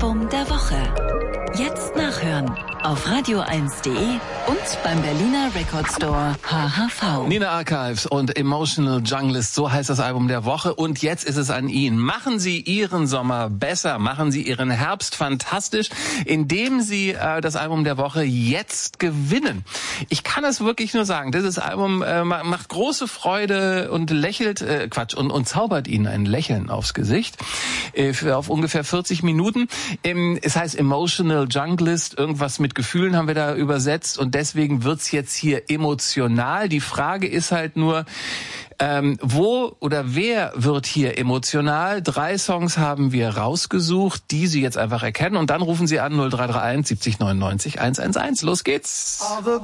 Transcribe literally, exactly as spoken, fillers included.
Album der Woche. Jetzt nachhören auf radio eins punkt de und beim Berliner Record Store H H V. Nina Archives und Emotional Junglist, so heißt das Album der Woche. Und jetzt ist es an Ihnen. Machen Sie Ihren Sommer besser, machen Sie Ihren Herbst fantastisch, indem Sie äh, das Album der Woche jetzt gewinnen. Ich kann es wirklich nur sagen, dieses Album äh, macht große Freude und lächelt, äh, Quatsch, und, und zaubert Ihnen ein Lächeln aufs Gesicht äh, für auf ungefähr vierzig Minuten. Ähm, es heißt Emotional Junglist, irgendwas mit Gefühlen haben wir da übersetzt und deswegen wird's jetzt hier emotional. Die Frage ist halt nur, ähm, wo oder wer wird hier emotional? Drei Songs haben wir rausgesucht, die Sie jetzt einfach erkennen und dann rufen Sie an null drei drei eins siebzig neunundneunzig hundertelf. Los geht's!